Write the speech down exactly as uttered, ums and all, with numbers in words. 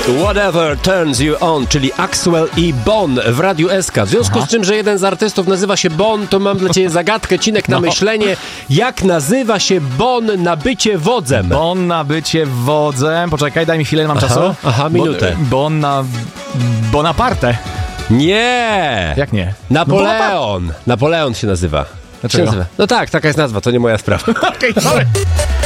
Whatever Turns You On, czyli Axwell i Bon w Radiu S K. W związku Aha. z czym, że jeden z artystów nazywa się Bon, to mam dla ciebie zagadkę, Cinek, na no. myślenie. Jak nazywa się Bon na bycie wodzem? Bon na bycie wodzem. Poczekaj, daj mi chwilę, mam aha, czasu. Aha, minutę. Bon, bon na... Bonaparte. Nie! Jak nie? Napoleon. No Napoleon się nazywa. Dlaczego? Się nazywa. No tak, taka jest nazwa, to nie moja sprawa. Okej, okay, sorry.